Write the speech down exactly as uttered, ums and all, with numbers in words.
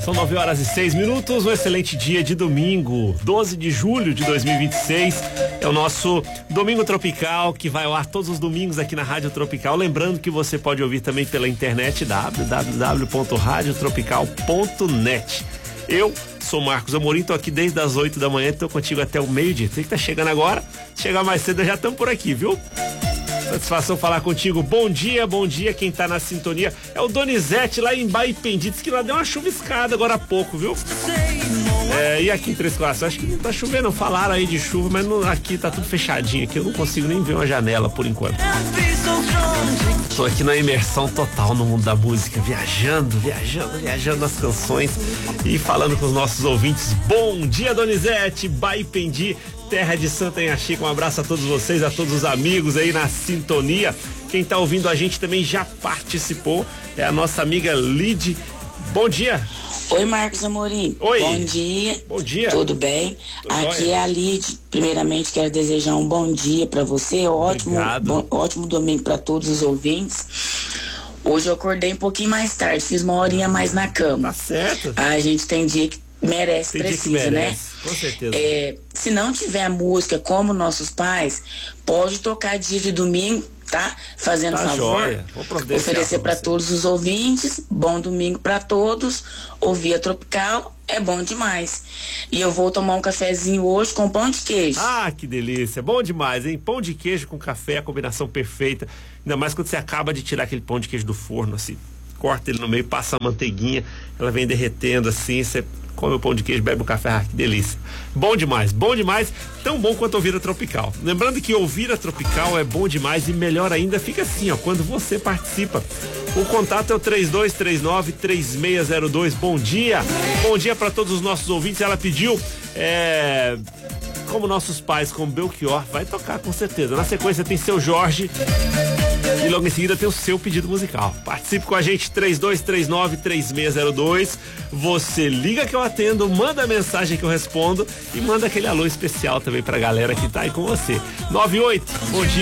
São nove horas e seis minutos, um excelente dia de domingo, doze de julho de dois mil e vinte e seis. É o nosso Domingo Tropical, que vai ao ar todos os domingos aqui na Rádio Tropical. Lembrando que você pode ouvir também pela internet, w w w ponto rádio tropical ponto net. Eu sou Marcos Amorim, tô aqui desde as oito da manhã, tô contigo até o meio-dia. Você que tá chegando agora, chegar mais cedo, já estamos por aqui, viu? Satisfação falar contigo. Bom dia, bom dia. Quem tá na sintonia é o Donizete lá em Baipendi. Diz que lá deu uma chuviscada agora há pouco, viu? É, e aqui em Três Corações, acho que não tá chovendo. Falaram aí de chuva, mas não, aqui tá tudo fechadinho. Aqui eu não consigo nem ver uma janela por enquanto. Tô aqui na imersão total no mundo da música, viajando, viajando, viajando nas canções e falando com os nossos ouvintes. Bom dia, Donizete, Baipendi, terra de Santa Inhaxica. Um abraço a todos vocês, a todos os amigos aí na sintonia. Quem tá ouvindo a gente também já participou, é a nossa amiga Lid. Bom dia. Oi, Marcos Amorim. Oi. Bom dia. Bom dia. Tudo bem? Tudo Aqui jóia. é a Lid. Primeiramente, quero desejar um bom dia para você. Ótimo, bom, ótimo domingo para todos os ouvintes. Hoje eu acordei um pouquinho mais tarde, fiz uma horinha mais na cama. Tá certo. A gente tem dia que merece, Tem dia que precisa, merece, né? com certeza. É, se não tiver música como nossos pais, pode tocar dia de domingo, tá? Fazendo Tá favor, jóia. Vou providenciar oferecer pra para você. todos os ouvintes. Bom domingo para todos. Ouvir a Tropical é bom demais. E eu vou tomar um cafezinho hoje com pão de queijo. Ah, que delícia, bom demais, hein? Pão de queijo com café, a combinação perfeita. Ainda mais quando você acaba de tirar aquele pão de queijo do forno, assim. Corta ele no meio, passa a manteiguinha, ela vem derretendo assim, você come o pão de queijo, bebe o café, ah, que delícia. Bom demais, bom demais, tão bom quanto ouvir a Tropical. Lembrando que ouvir a Tropical é bom demais e melhor ainda fica assim, ó, quando você participa. O contato é o três dois três nove, três seis zero dois. Bom dia, bom dia para todos os nossos ouvintes. Ela pediu, é... como nossos pais, com Belchior, vai tocar com certeza. Na sequência tem Seu Jorge e logo em seguida tem o seu pedido musical. Participe com a gente, três dois três nove, três seis zero dois. Você liga que eu atendo, manda a mensagem que eu respondo e manda aquele alô especial também pra galera que tá aí com você. noventa e oito, bom dia.